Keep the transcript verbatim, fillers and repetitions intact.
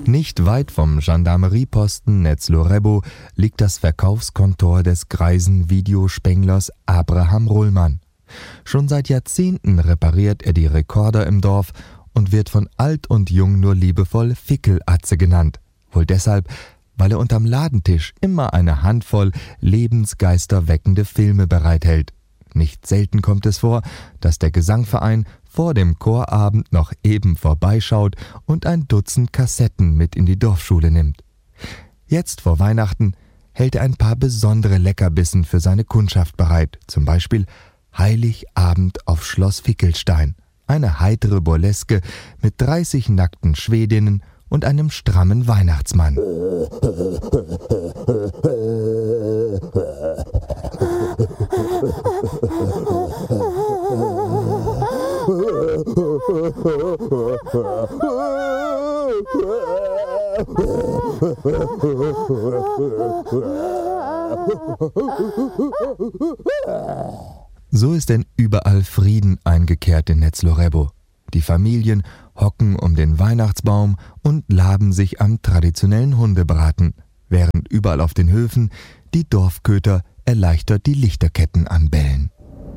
Nicht weit vom Gendarmerieposten Netzlorébo liegt das Verkaufskontor des greisen Videospenglers Abraham Rullmann. Schon seit Jahrzehnten repariert er die Rekorder im Dorf und wird von alt und jung nur liebevoll Fickelatze genannt. Wohl deshalb, weil er unterm Ladentisch immer eine Handvoll lebensgeisterweckende Filme bereithält. Nicht selten kommt es vor, dass der Gesangverein vor dem Chorabend noch eben vorbeischaut und ein Dutzend Kassetten mit in die Dorfschule nimmt. Jetzt vor Weihnachten hält er ein paar besondere Leckerbissen für seine Kundschaft bereit, zum Beispiel Heiligabend auf Schloss Fickelstein, eine heitere Burleske mit dreißig nackten Schwedinnen und einem strammen Weihnachtsmann. So ist denn überall Frieden eingekehrt in Netzlorébo. Die Familien hocken um den Weihnachtsbaum und laben sich am traditionellen Hundebraten, während überall auf den Höfen die Dorfköter erleichtert die Lichterketten anbellen.